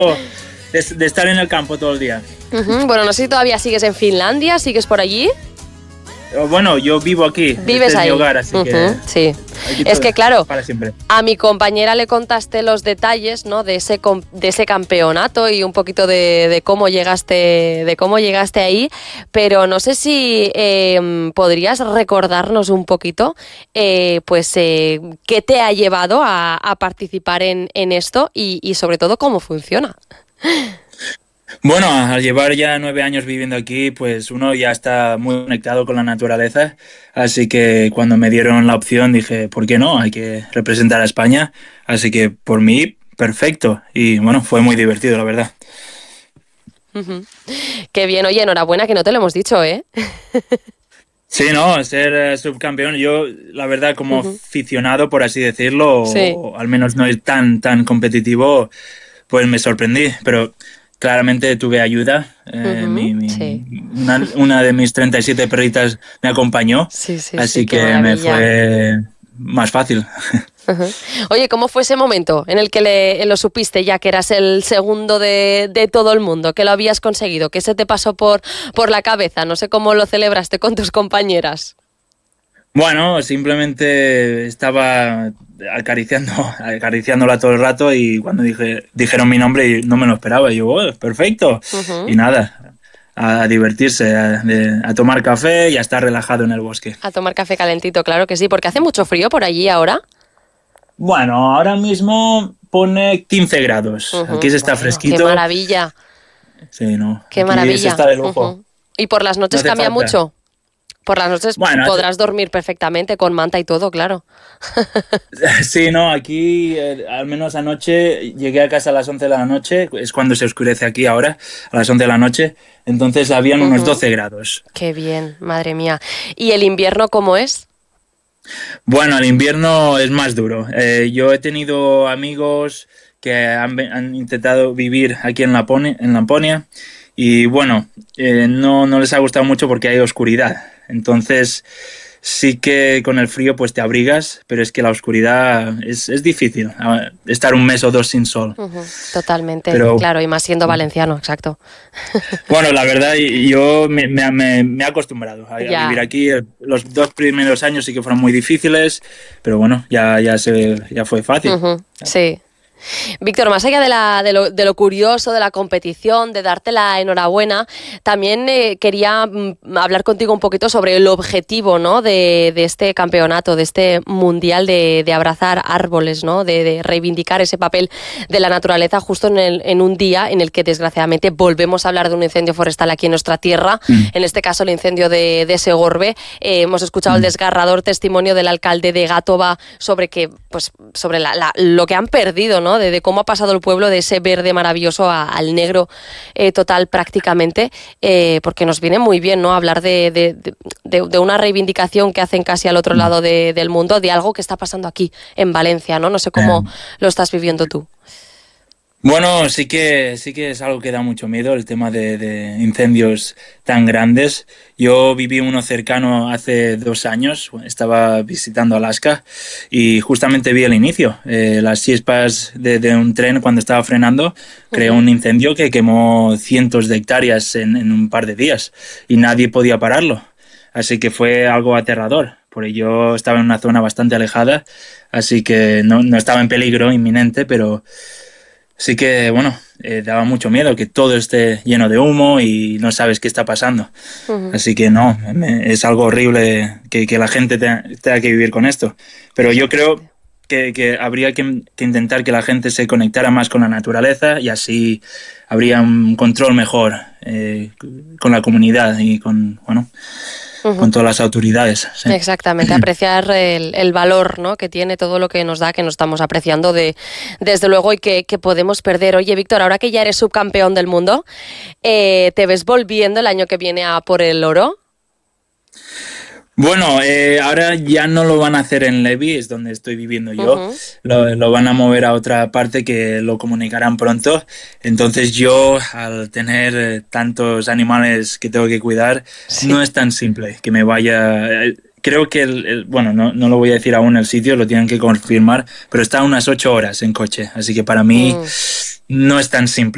de estar en el campo todo el día. Bueno, no sé si todavía sigues en Finlandia, ¿sigues por allí? Bueno, yo vivo aquí. Vives este ahí. Es mi hogar, así que... Sí. Es que claro, para siempre. a mi compañera le contaste los detalles, ¿no? de ese campeonato y un poquito de cómo llegaste ahí, pero no sé si podrías recordarnos un poquito, qué te ha llevado a participar en esto y sobre todo cómo funciona. Bueno, al llevar ya 9 años viviendo aquí, pues uno ya está muy conectado con la naturaleza, así que cuando me dieron la opción dije, ¿por qué no? Hay que representar a España, así que por mí, perfecto, y bueno, fue muy divertido, la verdad. Qué bien, oye, enhorabuena que no te lo hemos dicho, ¿eh? Sí, no, ser subcampeón, yo la verdad como aficionado, por así decirlo, Sí. o al menos no ir tan competitivo, pues me sorprendí, pero... Claramente tuve ayuda. Sí. Una de mis 37 perritas me acompañó, Sí, así qué que me maravilla. fue más fácil. Oye, ¿cómo fue ese momento en el que lo supiste ya que eras el segundo de todo el mundo, que lo habías conseguido? ¿Qué se te pasó por la cabeza? No sé cómo lo celebraste con tus compañeras. Bueno, simplemente estaba acariciándola todo el rato y cuando dijeron mi nombre y no me lo esperaba, y yo, oh, perfecto. Y nada, a divertirse, a tomar café y a estar relajado en el bosque. A tomar café calentito, claro que sí, porque hace mucho frío por allí ahora. Bueno, ahora mismo pone 15 grados. Aquí se está fresquito. ¡Qué maravilla! Sí, no. ¡Qué Aquí maravilla! se está de lujo. ¿Y por las noches No hace cambia falta. mucho? Por las noches Bueno, podrás dormir perfectamente con manta y todo, claro. sí, no, aquí al menos anoche llegué a casa a las 11 de la noche, es cuando se oscurece aquí ahora, a las 11 de la noche, entonces habían unos 12 grados. ¡Qué bien! Madre mía. ¿Y el invierno cómo es? Bueno, el invierno es más duro. Yo he tenido amigos que han intentado vivir aquí en Laponia y bueno, no les ha gustado mucho porque hay oscuridad. Entonces sí que con el frío pues te abrigas, pero es que la oscuridad es difícil, estar un mes o dos sin sol. Totalmente, Pero, claro, y más siendo valenciano, exacto. bueno, la verdad yo me he acostumbrado a vivir aquí. Los 2 primeros años sí que fueron muy difíciles, pero bueno, ya fue fácil. Sí. Víctor, más allá de lo curioso de la competición, de darte la enhorabuena, también quería hablar contigo un poquito sobre el objetivo, ¿no? de este campeonato, de este mundial de abrazar árboles, ¿no? De reivindicar ese papel de la naturaleza justo en un día en el que desgraciadamente volvemos a hablar de un incendio forestal aquí en nuestra tierra, en este caso el incendio de Segorbe. Hemos escuchado el desgarrador testimonio del alcalde de Gátova sobre lo que han perdido, ¿no? De cómo ha pasado el pueblo de ese verde maravilloso al negro total prácticamente, porque nos viene muy bien, ¿no? Hablar de una reivindicación que hacen casi al otro lado del mundo, de algo que está pasando aquí en Valencia, ¿no? No sé cómo lo estás viviendo tú. Bueno, sí que es algo que da mucho miedo, el tema de incendios tan grandes. Yo viví uno cercano hace 2 años, estaba visitando Alaska y justamente vi el inicio. Las chispas de un tren cuando estaba frenando creó un incendio que quemó cientos de hectáreas en un par de días y nadie podía pararlo. Así que fue algo aterrador. Por ello estaba en una zona bastante alejada, así que no estaba en peligro inminente, pero... sí que, bueno, daba mucho miedo que todo esté lleno de humo y no sabes qué está pasando. Así que no, es algo horrible que la gente tenga que vivir con esto. Pero yo creo que habría que intentar que la gente se conectara más con la naturaleza y así habría un control mejor con la comunidad y con todas las autoridades. Sí. Exactamente, apreciar el valor, ¿no? que tiene todo lo que nos da, que nos estamos apreciando desde luego y que podemos perder. Oye, Víctor, ahora que ya eres subcampeón del mundo, ¿te ves volviendo el año que viene a por el oro? Bueno, ahora ya no lo van a hacer en Levi, es donde estoy viviendo yo. Lo van a mover a otra parte que lo comunicarán pronto. Entonces yo, al tener tantos animales que tengo que cuidar, no es tan simple que me vaya... creo que, bueno, no lo voy a decir aún el sitio, lo tienen que confirmar, pero está a unas 8 horas en coche. Así que para mí no es tan simple.